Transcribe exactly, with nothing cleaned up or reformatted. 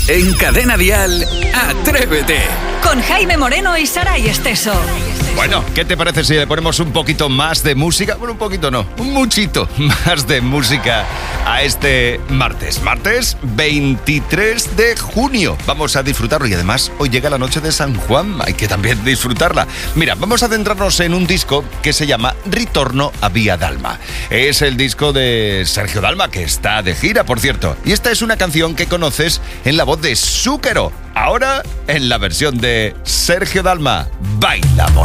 En Cadena Dial, Atrévete. Con Jaime Moreno y Saray Esteso. Bueno, ¿qué te parece si le ponemos un poquito más de música? Bueno, un poquito no, un muchito más de música a este martes. Martes veintitrés de junio. Vamos a disfrutarlo y además hoy llega la noche de San Juan. Hay que también disfrutarla. Mira, vamos a centrarnos en un disco que se llama Ritorno a Vía Dalma. Es el disco de Sergio Dalma, que está de gira, por cierto. Y esta es una canción que conoces en la voz de Zúquero. Ahora en la versión de Sergio Dalma. Baila, Morena.